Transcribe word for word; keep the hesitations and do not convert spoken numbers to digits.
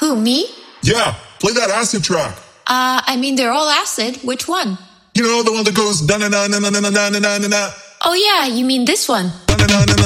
Who, me? Yeah, play that acid track. Uh, I mean, they're all acid. Which one? You know, the one that goes da na na na na na na na na na. Oh yeah, you mean this one. Da na na na na